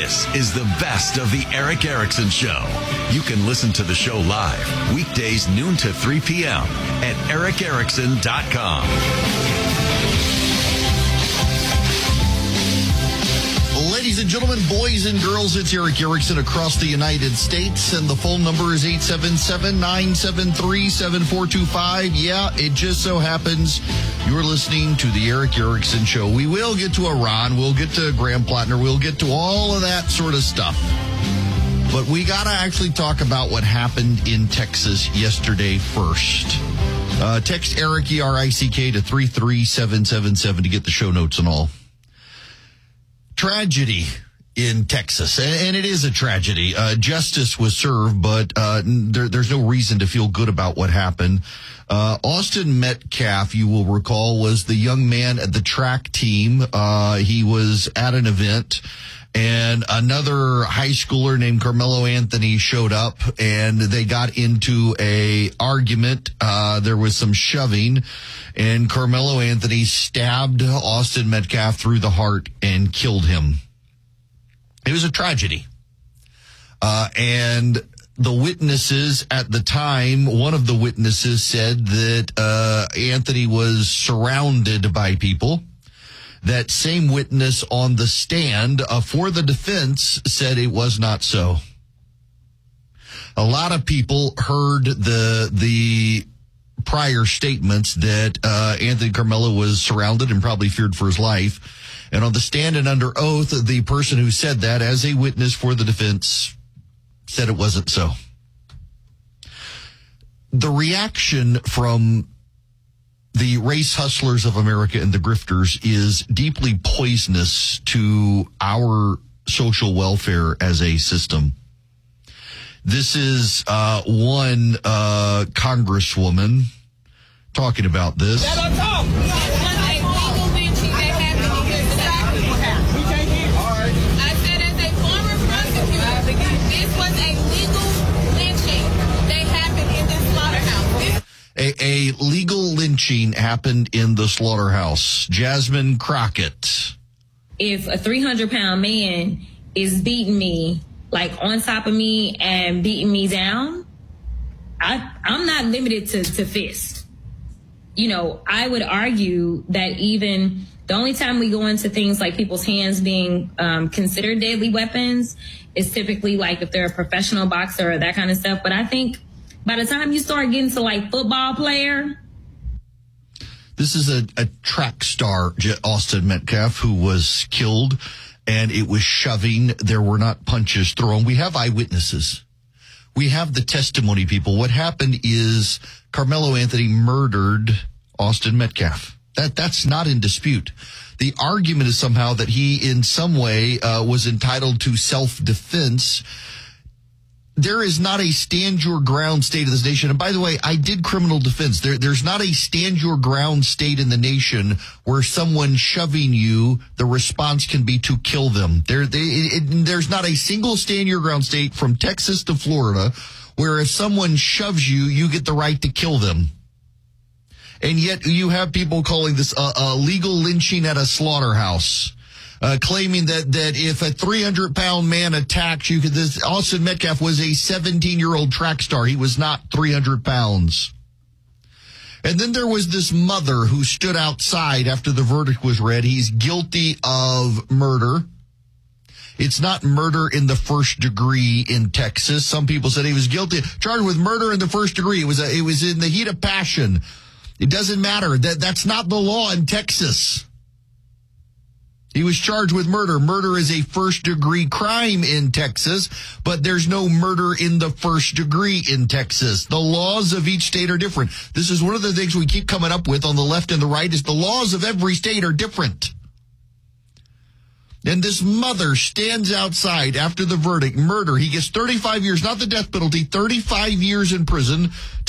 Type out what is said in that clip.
This is the best of the Eric Erickson Show. You can listen to the show live weekdays noon to 3 p.m. at ericerickson.com. Ladies and gentlemen, boys and girls, it's Eric Erickson across the United States, and the phone number is 877-973-7425. Yeah, it just so happens you're listening to the Eric Erickson Show. We will get to Iran, we'll get to Graham Plattner, we'll get to all of that sort of stuff. But we got to actually talk about what happened in Texas yesterday first. Text Eric, E-R-I-C-K, to 33777 to get the show notes and all. Tragedy in Texas, and it is a tragedy. Justice was served, but there's no reason to feel good about what happened. Austin Metcalf, you will recall, was the young man at the track team. He was at an event, and another high schooler named Carmelo Anthony showed up, and they got into a argument. There was some shoving, and Carmelo Anthony stabbed Austin Metcalf through the heart and killed him. It was a tragedy. And the witnesses at the time, one of the witnesses said that Anthony was surrounded by people. That same witness on the stand for the defense said it was not so. A lot of people heard the prior statements that Anthony Carmelo was surrounded and probably feared for his life. And on the stand and under oath, the person who said that as a witness for the defense said it wasn't so. The reaction from the race hustlers of America and the grifters is deeply poisonous to our social welfare as a system. This is one congresswoman talking about this. I said as a former prosecutor, this was a legal lynching that happened in this slaughterhouse. A legal lynching happened in the slaughterhouse. Jasmine Crockett. If a 300-pound man is beating me, like on top of me and beating me down, I'm not limited to fist. You know, I would argue that even the only time we go into things like people's hands being considered deadly weapons is typically like if they're a professional boxer or that kind of stuff. But I think by the time you start getting to like football player. This is a track star, Austin Metcalf, who was killed, and it was shoving. There were not punches thrown. We have eyewitnesses. We have the testimony, people. What happened is Carmelo Anthony murdered Austin Metcalf. That's not in dispute. The argument is somehow that he in some way was entitled to self-defense. There is not a stand your ground state of this nation. And by the way, I did criminal defense. There's not a stand your ground state in the nation where someone shoving you, the response can be to kill them. There's not a single stand your ground state from Texas to Florida where if someone shoves you, you get the right to kill them. And yet you have people calling this a legal lynching at a slaughterhouse. Claiming that if a 300-pound man attacks you, Austin Metcalf was a 17-year-old track star. He was not 300 pounds. And then there was this mother who stood outside after the verdict was read. He's guilty of murder. It's not murder in the first degree in Texas. Some people said he was charged with murder in the first degree. It was in the heat of passion. It doesn't matter. That's not the law in Texas. He was charged with murder. Murder is a first-degree crime in Texas, but there's no murder in the first degree in Texas. The laws of each state are different. This is one of the things we keep coming up with on the left and the right is the laws of every state are different. And this mother stands outside after the verdict, murder. He gets 35 years, not the death penalty, 35 years in prison.